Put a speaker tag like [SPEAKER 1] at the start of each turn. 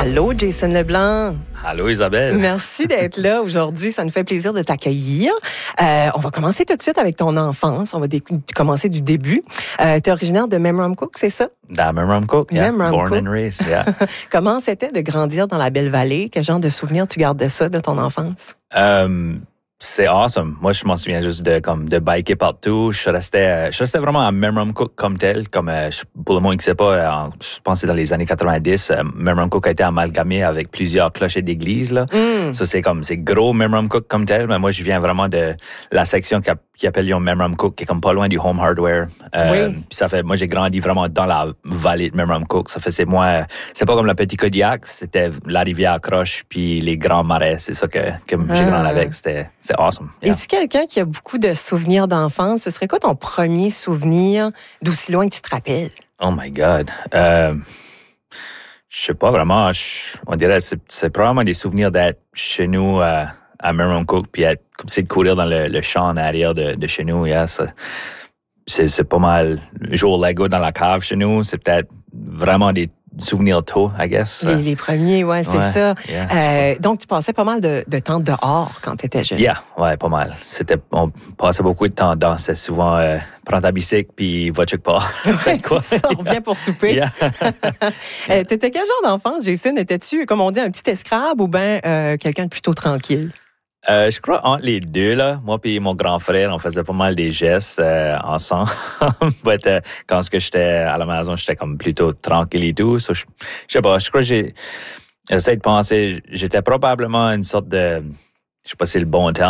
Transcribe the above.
[SPEAKER 1] Allô, Jason Leblanc.
[SPEAKER 2] Allô, Isabelle.
[SPEAKER 1] Merci d'être là aujourd'hui. Ça nous fait plaisir de t'accueillir. On va commencer tout de suite avec ton enfance. On va commencer du début. Tu es originaire de Memramcook, c'est ça?
[SPEAKER 2] De Memramcook, yeah.
[SPEAKER 1] Memramcook.
[SPEAKER 2] Born and raised, yeah.
[SPEAKER 1] Comment c'était de grandir dans la Belle-Vallée? Quel genre de souvenirs tu gardes de ça, de ton enfance?
[SPEAKER 2] C'est awesome. Moi, je m'en souviens juste de biker partout. Je restais vraiment à Memramcook comme tel. Pour le monde qui ne sait pas, je pense que c'est dans les années 90, Memramcook a été amalgamé avec plusieurs clochers d'église, là. Ça, c'est gros Memramcook comme tel. Mais moi, je viens vraiment de la section qui appelle Memramcook, qui est comme pas loin du Home Hardware. Puis moi, j'ai grandi vraiment dans la vallée de Memramcook. C'est pas comme le Petit Kodiak, c'était la rivière Croche puis les Grands Marais. C'est ça que j'ai grandi avec. C'est awesome. Yeah.
[SPEAKER 1] Es-tu quelqu'un qui a beaucoup de souvenirs d'enfance? Ce serait quoi ton premier souvenir d'aussi loin que tu te rappelles?
[SPEAKER 2] Oh my God. Je sais pas vraiment. On dirait c'est probablement des souvenirs d'être chez nous à Memramcook puis de courir dans le champ en arrière de chez nous. Yeah, c'est pas mal. Jouer au Lego dans la cave chez nous, c'est peut-être vraiment des souvenirs tôt, I guess.
[SPEAKER 1] Les premiers, c'est ça.
[SPEAKER 2] Yeah.
[SPEAKER 1] Donc, tu passais pas mal de temps dehors quand tu étais jeune.
[SPEAKER 2] Yeah, ouais, pas mal. On passait beaucoup de temps dedans. C'était souvent prends ta bicycle puis va quelque part.
[SPEAKER 1] Quoi? Ça, on revient pour souper.
[SPEAKER 2] Yeah.
[SPEAKER 1] T'étais quel genre d'enfant, Jason? Étais-tu, comme on dit, un petit escrave ou bien quelqu'un de plutôt tranquille?
[SPEAKER 2] Je crois entre les deux, là. Moi et mon grand frère, on faisait pas mal des gestes ensemble. But, quand j'étais à la maison, j'étais comme plutôt tranquille et tout. So, je sais pas, je crois que j'essaie de penser, j'étais probablement une sorte de, je sais pas si c'est le bon terme,